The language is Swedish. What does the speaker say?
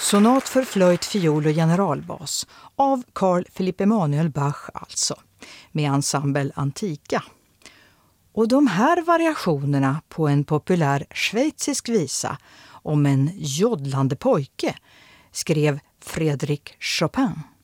Sonat för flöjt, fiol och generalbas av Carl Philipp Emanuel Bach alltså, med ensemble Antika. Och de här variationerna på en populär schweizisk visa om en jodlande pojke skrev Frédéric Chopin.